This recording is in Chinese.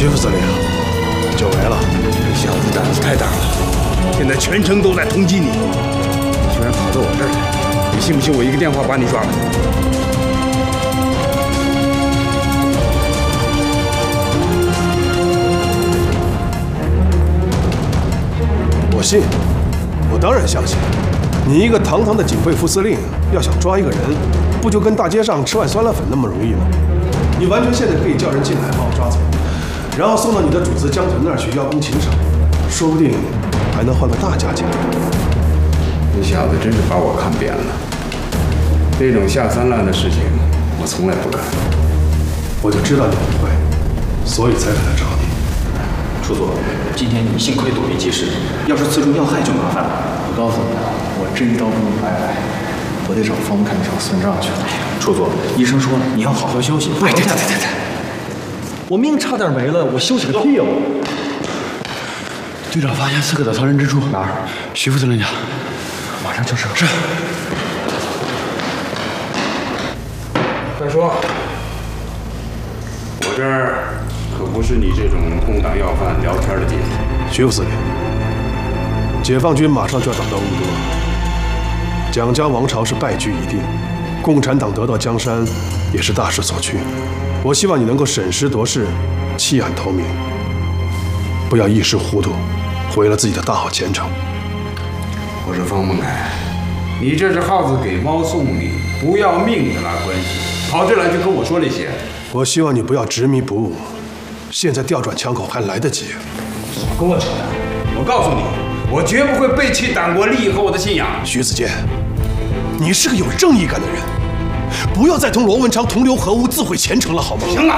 徐副司令，久违了。 这小子胆子太大了，现在全城都在通缉你，居然跑到我这儿来！你信不信我一个电话把你抓了？ 我信，我当然相信。你一个堂堂的警备副司令，要想抓一个人，不就跟大街上吃碗酸辣粉那么容易吗？你完全现在可以叫人进来把我抓走，然后送到你的主子江豚那儿去邀功请赏，说不定还能换个大价钱。 这小子真是把我看扁了，这种下三滥的事情我从来不干。 我就知道你不会，所以才敢来找你。 处座，今天你幸亏躲避及时，要是刺中要害就麻烦了。 我告诉你啊，我这一刀不能白来，我得找方看场算账去了。 处座，医生说了，你要好好休息。 对，我命差点没了，我休息个屁呀！队长发现4个的藏身之处，哪儿？徐副司令家，马上就是。是。 再说，我这儿可不是你这种空党要犯聊天的地方。 徐副司令，解放军马上就要打到乌多，蒋家王朝是败局已定，共产党得到江山也是大势所趋。我希望你能够审时度势，弃暗投明，不要一时糊涂，毁了自己的大好前程。 我说方孟凯，你这是耗子给猫送礼，不要命的拉关系，跑这来就跟我说这些。 我希望你不要执迷不悟，现在调转枪口还来得及。 跟我扯淡！我告诉你，我绝不会背弃党国利益和我的信仰。 徐子健，你是个有正义感的人，不要再同罗文昌同流合污、自毁前程了，好吗？ 行了。